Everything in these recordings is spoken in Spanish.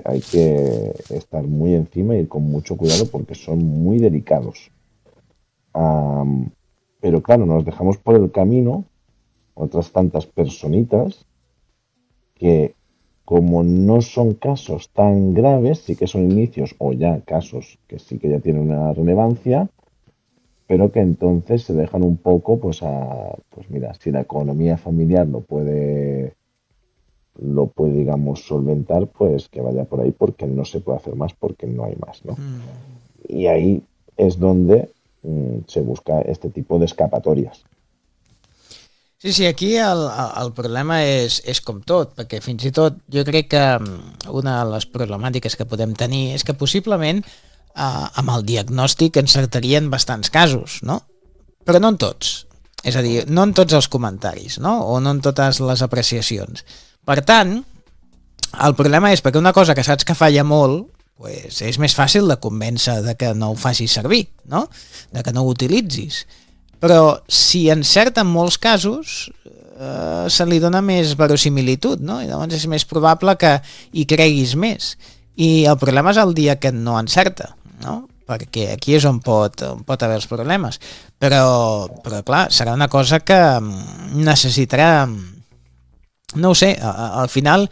hay que estar muy encima y ir con mucho cuidado porque son muy delicados. Am, pero claro, nos dejamos por el camino otras tantas personitas que, como no son casos tan graves, sí que son inicios o ya casos que sí que ya tienen una relevancia, pero que entonces se dejan un poco, pues mira, si la economía familiar lo puede, digamos, solventar, pues que vaya por ahí porque no se puede hacer más, porque no hay más, ¿no? Y ahí es donde se busca este tipo de escapatorias. Sí, sí, aquí el problema és com tot, perquè fins i tot jo crec que una de les problemàtiques que podem tenir és que possiblement amb el diagnòstic encertarien bastants casos, no? Però no en tots. És a dir, no en tots els comentaris, no? O no en totes les apreciacions. Per tant, el problema és perquè una cosa que saps que falla molt, pues és més fàcil de convèncer de que no ho facis servir, no? De que no ho utilitzis. Però si encerta en molts casos se li dona més verosimilitud, no? I llavors és més probable que hi creguis més. I el problema és el dia que no encerta, no? Perquè aquí és on pot haver els problemes. Però clar, serà una cosa que necessitarà, no ho sé, al final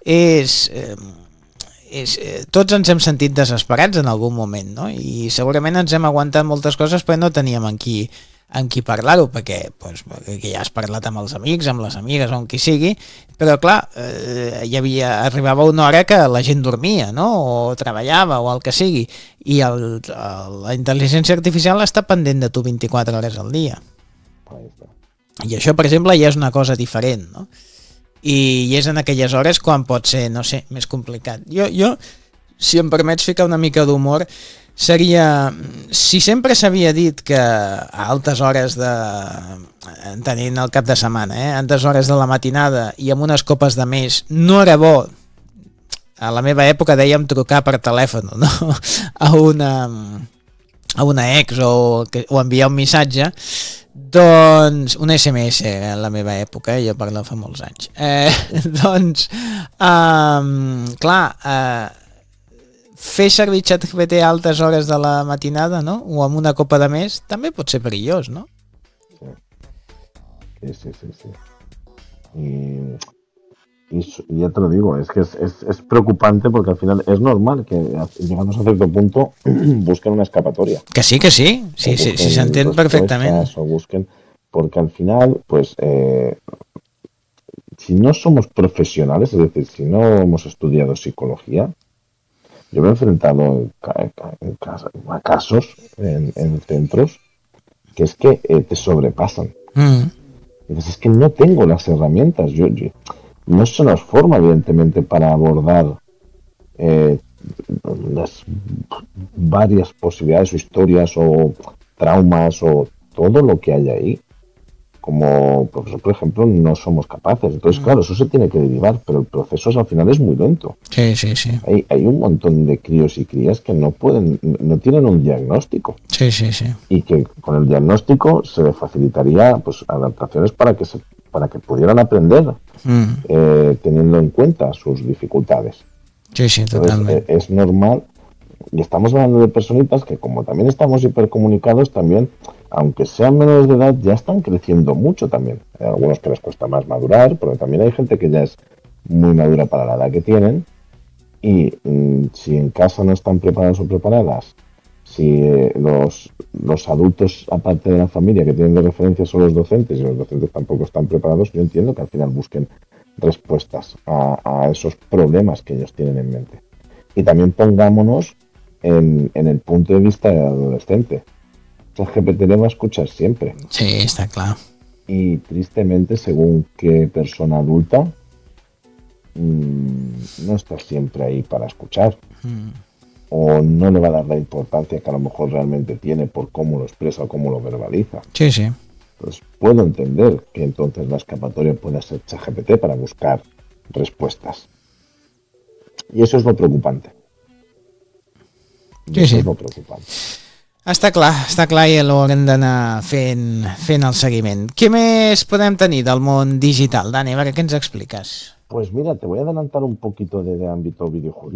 tots ens hem sentit desesperats en algun moment, no? I segurament ens hem aguantat moltes coses però no teníem en qui parlar-ho, perquè ja has parlat amb els amics, amb les amigues o amb qui sigui, però clar, arribava una hora que la gent dormia, no? O treballava o el que sigui, i la intel·ligència artificial està pendent de tu 24 hores al dia. I això, per exemple, ja és una cosa diferent, no? I és en aquelles hores quan pot ser, no sé, més complicat. Jo, si em permets ficar una mica d'humor, seria, si sempre s'havia dit que a altes hores tenint el cap de setmana, a altes hores de la matinada i amb unes copes de més no era bo, a la meva època dèiem trucar per telèfon, no? a una ex o enviar un missatge, doncs un SMS en la meva època, jo parlo fa molts anys, doncs clar, fer servir ChatGPT a altes hores de la matinada, no? O amb una copa de més també pot ser perillós, no? Sí. Y ya te lo digo, es que es preocupante porque al final es normal que llegamos a cierto punto busquen una escapatoria. Que sí, sí se entiende perfectamente. O busquen, porque al final, pues, si no somos profesionales, es decir, si no hemos estudiado psicología, yo me he enfrentado a casos en centros que es que te sobrepasan. Entonces es que no tengo las herramientas. No se nos forma, evidentemente, para abordar las varias posibilidades o historias o traumas o todo lo que hay ahí. Como profesor, por ejemplo, no somos capaces. Entonces, claro, eso se tiene que derivar, pero el proceso al final es muy lento. Sí. Hay un montón de críos y crías que no tienen un diagnóstico. Sí. Y que con el diagnóstico se le facilitaría pues adaptaciones para que pudieran aprender teniendo en cuenta sus dificultades. Sí, totalmente. Entonces, es normal. Y estamos hablando de personitas que, como también estamos hipercomunicados, también, aunque sean menores de edad, ya están creciendo mucho también. Hay algunos que les cuesta más madurar, pero también hay gente que ya es muy madura para la edad que tienen. Y si en casa no están preparados o preparadas, si los adultos, aparte de la familia, que tienen de referencia son los docentes, y los docentes tampoco están preparados, yo entiendo que al final busquen respuestas a esos problemas que ellos tienen en mente. Y también pongámonos en el punto de vista del adolescente. ChatGPT le va a escuchar siempre. Sí, está claro. Y tristemente, según qué persona adulta, no está siempre ahí para escuchar. O no le va a dar la importancia que a lo mejor realmente tiene por cómo lo expresa o cómo lo verbaliza. Sí. Pues puedo entender que entonces la escapatoria pueda ser ChatGPT para buscar respuestas. I això és lo preocupante. Sí. És lo preocupante. Està clar i ho haurem d'anar fent el seguiment. Què més podem tenir del món digital, Dani? A veure, què ens expliques? Pues mira, te voy a adelantar un poquito de ámbito videojuego.